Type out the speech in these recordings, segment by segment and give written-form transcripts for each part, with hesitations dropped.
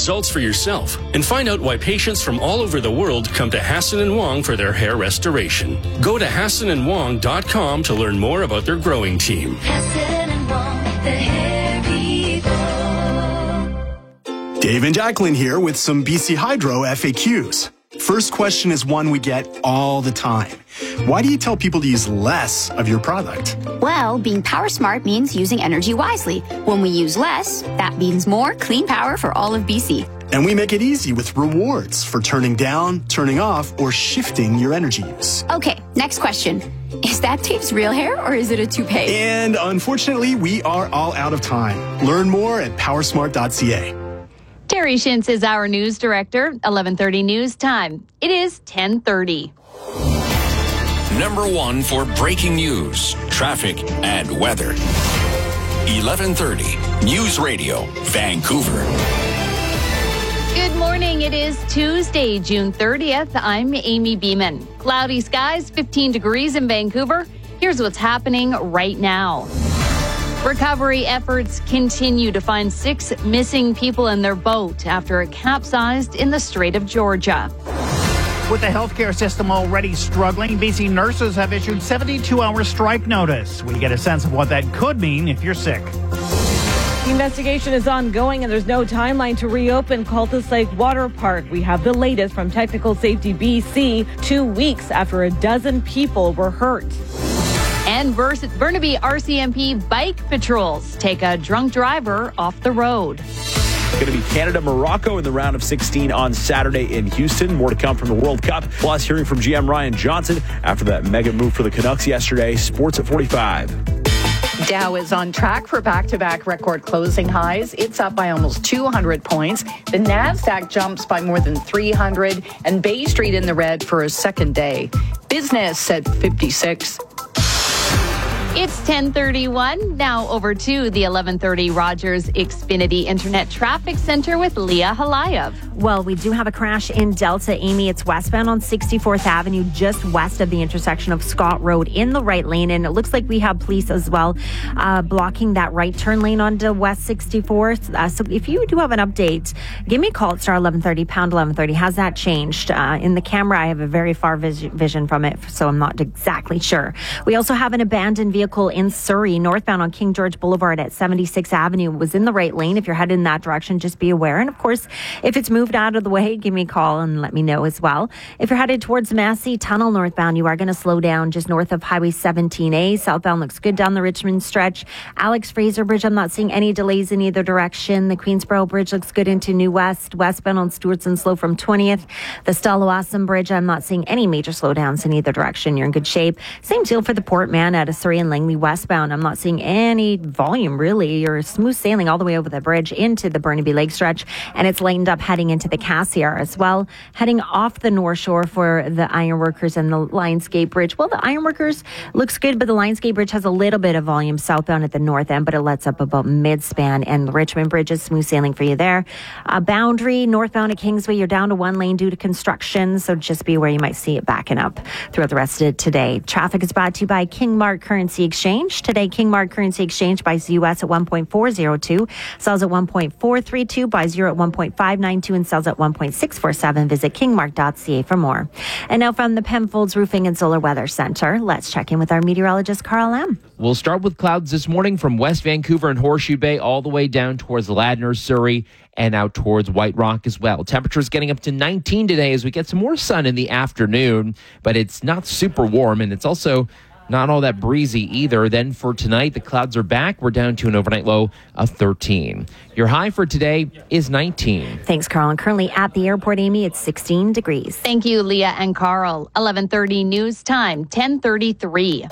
results for yourself and find out why patients from all over the world come to Hassan and Wong for their hair restoration. Go to HassanandWong.com to learn more about their growing team. Hassan and Wong, the hair people. Dave and Jacqueline here with some BC Hydro FAQs. First question is one we get all the time. Why do you tell people to use less of your product? Well, being power smart means using energy wisely. When we use less, that means more clean power for all of BC. And we make it easy with rewards for turning down, turning off, or shifting your energy use. Okay, next question. Is that Dave's real hair or is it a toupee? And unfortunately, we are all out of time. Learn more at powersmart.ca. Terry Shintz is our news director. 11:30 news time. It is 10:30. Number one for breaking news, traffic, and weather. 11:30 News Radio, Vancouver. Good morning. It is Tuesday, June 30th. I'm Amy Beeman. Cloudy skies, 15 degrees in Vancouver. Here's what's happening right now. Recovery efforts continue to find 6 missing people in their boat after it capsized in the Strait of Georgia. With the healthcare system already struggling, BC nurses have issued 72-hour strike notice. We get a sense of what that could mean if you're sick. The investigation is ongoing and there's no timeline to reopen Cultus Lake Water Park. We have the latest from Technical Safety BC 2 weeks after a dozen people were hurt. And Burnaby RCMP bike patrols take a drunk driver off the road. Going to be Canada-Morocco in the round of 16 on Saturday in Houston. More to come from the World Cup. Plus, hearing from GM Ryan Johnson after that mega move for the Canucks yesterday. Sports at 45. Dow is on track for back-to-back record closing highs. It's up by almost 200 points. The NASDAQ jumps by more than 300, and Bay Street in the red for a second day. Business at 56. It's 10:31. Now over to the 11:30 Rogers Xfinity Internet Traffic Center with Leah Halayev. Well, we do have a crash in Delta, Amy. It's westbound on 64th Avenue, just west of the intersection of Scott Road in the right lane. And it looks like we have police as well blocking that right turn lane onto West 64th. So if you do have an update, give me a call at star 1130, pound 1130. Has that changed? In the camera, I have a very far vision from it, so I'm not exactly sure. We also have an abandoned vehicle in Surrey, northbound on King George Boulevard at 76th Avenue. Was in the right lane. If you're headed in that direction, just be aware. And of course, if it's moved out of the way, give me a call and let me know as well. If you're headed towards Massey Tunnel northbound, you are going to slow down just north of Highway 17A. Southbound looks good down the Richmond stretch. Alex Fraser Bridge, I'm not seeing any delays in either direction. The Queensboro Bridge looks good into New West. Westbound on Stewartson slow from 20th. The Stalowassam Bridge, I'm not seeing any major slowdowns in either direction. You're in good shape. Same deal for the Port Man at Surrey and Langley westbound. I'm not seeing any volume really. You're smooth sailing all the way over the bridge into the Burnaby Lake stretch, and it's lightened up heading into the Cassiar as well. Heading off the North Shore for the Ironworkers and the Lionsgate Bridge. Well, the Ironworkers looks good, but the Lionsgate Bridge has a little bit of volume southbound at the north end, but it lets up about mid-span, and the Richmond Bridge is smooth sailing for you there. Boundary, northbound at Kingsway, you're down to one lane due to construction, so just be aware you might see it backing up throughout the rest of today. Traffic is brought to you by King Mark Currency Exchange. Today, King Mark Currency Exchange buys US at 1.402, sells at 1.432, buys euro at 1.592, and sells at 1.647. Visit kingmark.ca for more. And now from the Penfolds Roofing and Solar Weather Center, let's check in with our meteorologist, Carl M. We'll start with clouds this morning from West Vancouver and Horseshoe Bay all the way down towards Ladner, Surrey, and out towards White Rock as well. Temperatures getting up to 19 today as we get some more sun in the afternoon, but it's not super warm, and it's also not all that breezy either. Then for tonight, the clouds are back. We're down to an overnight low of 13. Your high for today is 19. Thanks, Carl. And currently at the airport, Amy, it's 16 degrees. Thank you, Leah and Carl. 11:30 news time, 10:33.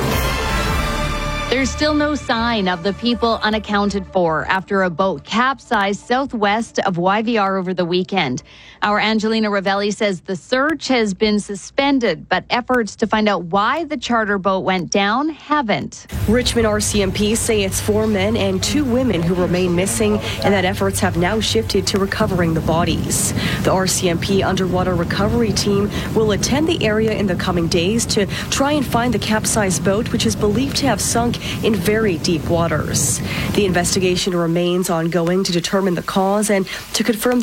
There's still no sign of the people unaccounted for after a boat capsized southwest of YVR over the weekend. Our Angelina Ravelli says the search has been suspended, but efforts to find out why the charter boat went down haven't. Richmond RCMP say it's 4 men and 2 women who remain missing, and that efforts have now shifted to recovering the bodies. The RCMP underwater recovery team will attend the area in the coming days to try and find the capsized boat, which is believed to have sunk in very deep waters. The investigation remains ongoing to determine the cause and to confirm